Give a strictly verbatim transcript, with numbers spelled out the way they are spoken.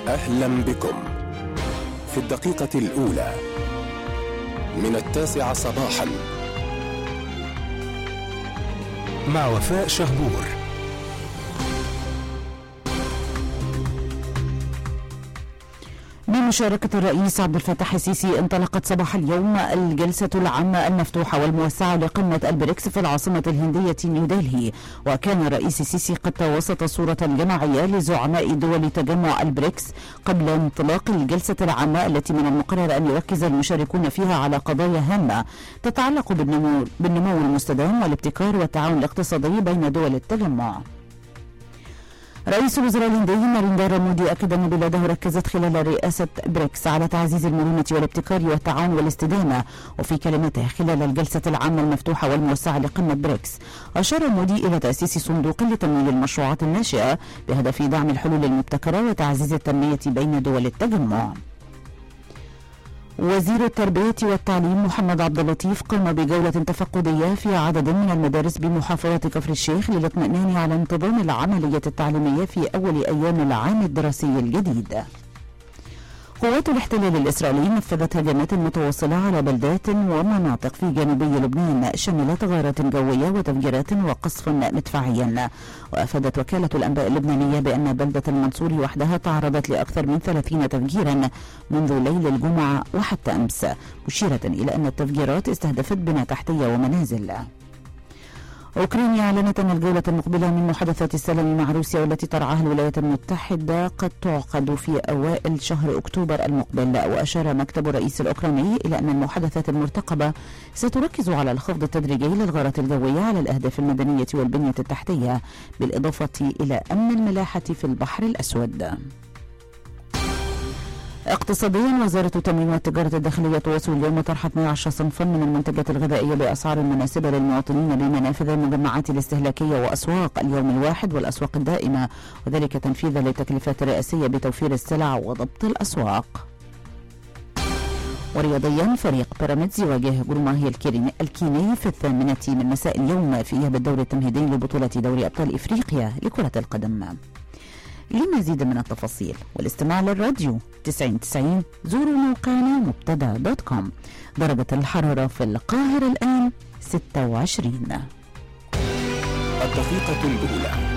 أهلا بكم في الدقيقة الأولى من التاسعة صباحا مع وفاء شهبور. بمشاركة الرئيس عبد الفتاح السيسي انطلقت صباح اليوم الجلسة العامة المفتوحة والموسعة لقمة البريكس في العاصمة الهندية نيودلهي، وكان الرئيس السيسي قد توسط صورة جماعية لزعماء دول تجمع البريكس قبل انطلاق الجلسة العامة التي من المقرر أن يركز المشاركون فيها على قضايا هامة تتعلق بالنمو, بالنمو المستدام والابتكار والتعاون الاقتصادي بين دول التجمع. رئيس الوزراء الهندي ناريندرا مودي أكد أن بلاده ركزت خلال رئاسة بريكس على تعزيز المرونة والابتكار والتعاون والاستدامة. وفي كلمته خلال الجلسة العامة المفتوحة والموسعة لقمة بريكس، أشار مودي إلى تأسيس صندوق لتمويل المشروعات الناشئة بهدف دعم الحلول المبتكرة وتعزيز التنمية بين دول التجمع. وزير التربية والتعليم محمد عبد اللطيف قام بجولة تفقدية في عدد من المدارس بمحافظة كفر الشيخ للاطمئنان على انتظام العملية التعليمية في أول أيام العام الدراسي الجديد. قوات الاحتلال الإسرائيلي نفذت هجمات متواصلة على بلدات ومناطق في جنوبي لبنان شملت غارات جوية وتفجيرات وقصف مدفعيا. وأفادت وكالة الأنباء اللبنانية بأن بلدة المنصور وحدها تعرضت لأكثر من ثلاثين تفجيرا منذ ليل الجمعة وحتى أمس، مشيرة إلى أن التفجيرات استهدفت بنى تحتية ومنازل. أوكرانيا أعلنت أن الجولة المقبلة من محادثات السلام مع روسيا والتي ترعاها الولايات المتحدة قد تعقد في أوائل شهر أكتوبر المقبل. وأشار مكتب الرئيس الأوكراني إلى أن المحادثات المرتقبة ستركز على الخفض التدريجي للغارات الجوية على الأهداف المدنية والبنية التحتية، بالإضافة إلى أمن الملاحة في البحر الأسود. اقتصاديا، وزارة التموين والتجارة الداخلية تواصل اليوم طرح اثني عشر صنفا من المنتجات الغذائية بأسعار مناسبة للمواطنين بمنافذ المجمعات الاستهلاكية وأسواق اليوم الواحد والأسواق الدائمة، وذلك تنفيذا للتكليفات الرئاسية بتوفير السلع وضبط الأسواق. ورياضيا، فريق بيراميدز يواجه جروماهي الكيني في الثامنة من مساء اليوم في إياب الدور التمهيدي لبطولة دوري أبطال إفريقيا لكرة القدم. لمزيد من التفاصيل والاستماع للراديو تسعين تسعين زوروا موقعنا مبتدا دوت كوم. درجة الحرارة في القاهرة الآن ستة وعشرين. الدقيقة الأولى